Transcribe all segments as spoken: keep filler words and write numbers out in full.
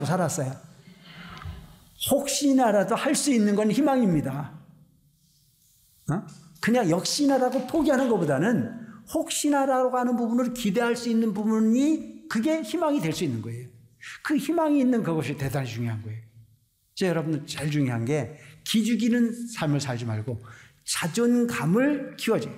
살았어요. 혹시나라도 할 수 있는 건 희망입니다. 어? 그냥 역시나라고 포기하는 것보다는 혹시나라고 하는 부분을 기대할 수 있는 부분이 그게 희망이 될 수 있는 거예요. 그 희망이 있는 그것이 대단히 중요한 거예요. 자, 여러분 제일 중요한 게 기죽이는 삶을 살지 말고 자존감을 키워줘요.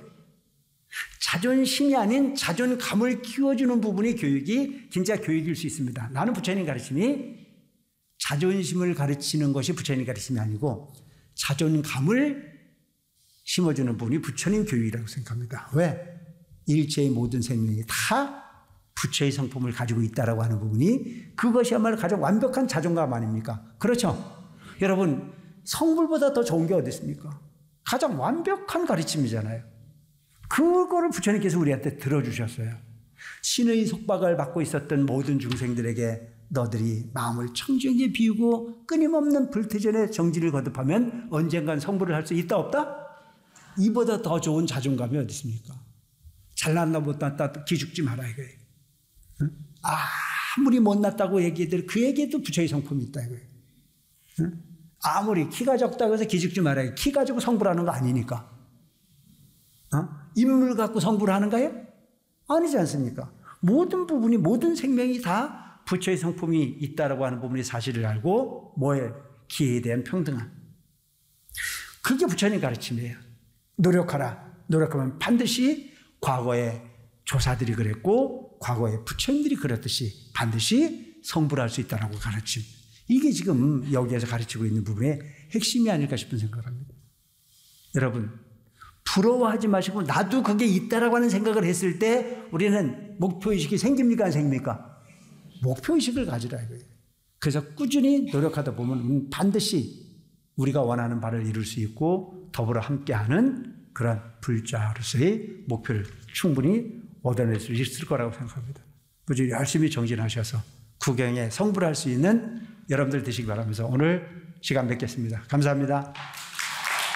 자존심이 아닌 자존감을 키워주는 부분이 교육이 진짜 교육일 수 있습니다. 나는 부처님 가르침이 자존심을 가르치는 것이 부처님 가르침이 아니고 자존감을 심어주는 부분이 부처님 교육이라고 생각합니다. 왜? 일체의 모든 생명이 다 부처의 성품을 가지고 있다라고 하는 부분이 그것이야말로 가장 완벽한 자존감 아닙니까? 그렇죠? 여러분 성불보다 더 좋은 게 어디 있습니까? 가장 완벽한 가르침이잖아요. 그거를 부처님께서 우리한테 들어주셨어요. 신의 속박을 받고 있었던 모든 중생들에게 너들이 마음을 청정히 비우고 끊임없는 불태전의 정진을 거듭하면 언젠간 성불을 할 수 있다 없다? 이보다 더 좋은 자존감이 어디 있습니까? 잘났나 못났다 기죽지 마라 이거예요. 응? 아무리 못났다고 얘기해도 그에게도 부처의 성품이 있다 이거예요. 응? 아무리 키가 적다고 해서 기죽지 말아요. 키 가지고 성불하는 거 아니니까. 어? 인물 갖고 성불하는 거예요? 아니지 않습니까? 모든 부분이 모든 생명이 다 부처의 성품이 있다라고 하는 부분이 사실을 알고 뭐예요? 기회에 대한 평등함. 그게 부처님 가르침이에요. 노력하라. 노력하면 반드시 과거에 조사들이 그랬고 과거에 부처님들이 그랬듯이 반드시 성불할 수 있다라고 가르침. 이게 지금 여기에서 가르치고 있는 부분의 핵심이 아닐까 싶은 생각을 합니다. 여러분 부러워하지 마시고 나도 그게 있다라고 하는 생각을 했을 때 우리는 목표의식이 생깁니까 안 생깁니까? 목표의식을 가지라 이거예요. 그래서 꾸준히 노력하다 보면 반드시 우리가 원하는 바를 이룰 수 있고 더불어 함께하는 그런 불자로서의 목표를 충분히 얻어낼 수 있을 거라고 생각합니다. 꾸준히 열심히 정진하셔서 구경에 성불할 수 있는 여러분들 되시기 바라면서 오늘 시간 뵙겠습니다. 감사합니다.